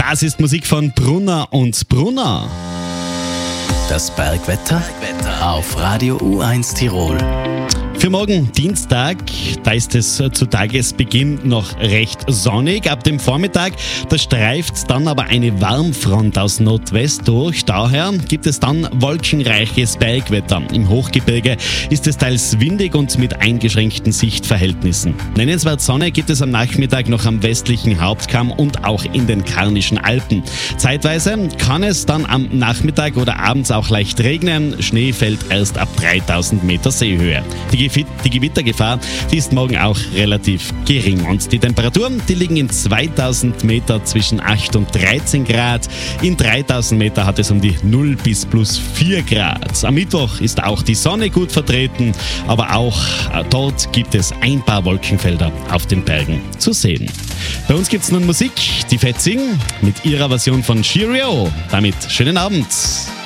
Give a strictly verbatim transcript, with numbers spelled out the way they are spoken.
Das ist Musik von Brunner und Brunner. Das Bergwetter, Bergwetter auf Radio U eins Tirol. Für morgen Dienstag, da ist es zu Tagesbeginn noch recht sonnig. Ab dem Vormittag, da streift dann aber eine Warmfront aus Nordwest durch. Daher gibt es dann wolkenreiches Bergwetter. Im Hochgebirge ist es teils windig und mit eingeschränkten Sichtverhältnissen. Nennenswert Sonne gibt es am Nachmittag noch am westlichen Hauptkamm und auch in den Karnischen Alpen. Zeitweise kann es dann am Nachmittag oder abends auch leicht regnen. Schnee fällt erst ab dreitausend Meter Seehöhe. Die Die Gewittergefahr, die ist morgen auch relativ gering. Und die Temperaturen, die liegen in zweitausend Meter zwischen acht und dreizehn Grad. In dreitausend Meter hat es um die null bis plus vier Grad. Am Mittwoch ist auch die Sonne gut vertreten, aber auch äh, dort gibt es ein paar Wolkenfelder auf den Bergen zu sehen. Bei uns gibt es nun Musik, die Fetzing mit ihrer Version von Cheerio. Damit schönen Abend.